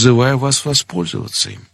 призываю вас воспользоваться им.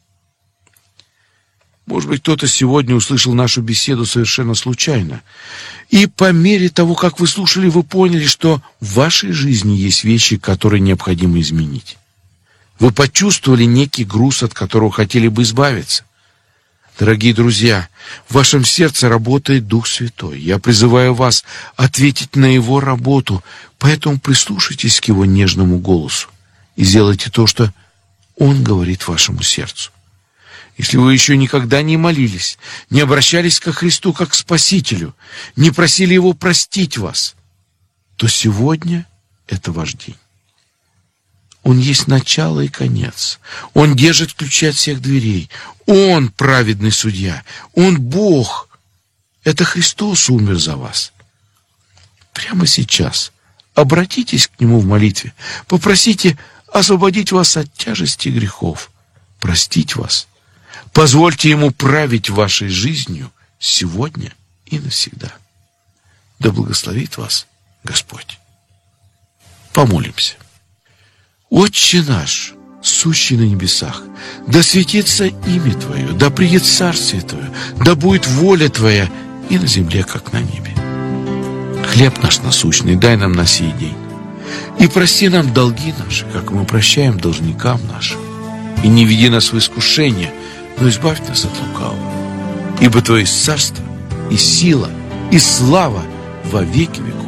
Может быть, кто-то сегодня услышал нашу беседу совершенно случайно. И по мере того, как вы слушали, вы поняли, что в вашей жизни есть вещи, которые необходимо изменить. Вы почувствовали некий груз, от которого хотели бы избавиться. Дорогие друзья, в вашем сердце работает Дух Святой. Я призываю вас ответить на Его работу, поэтому прислушайтесь к Его нежному голосу и сделайте то, что Он говорит вашему сердцу. Если вы еще никогда не молились, не обращались ко Христу как к Спасителю, не просили Его простить вас, то сегодня это ваш день. Он есть начало и конец. Он держит ключи от всех дверей. Он праведный судья. Он Бог. Это Христос умер за вас. Прямо сейчас обратитесь к Нему в молитве. Попросите освободить вас от тяжести грехов, простить вас. Позвольте Ему править вашей жизнью сегодня и навсегда. Да благословит вас Господь. Помолимся. Отче наш, сущий на небесах, да светится имя Твое, да придет Царствие Твое, да будет воля Твоя и на земле, как на небе. Хлеб наш насущный дай нам на сей день, и прости нам долги наши, как мы прощаем должникам нашим. И не веди нас в искушение, но избавь нас от лукавого. Ибо Твое есть царство, и сила, и слава во веки веков.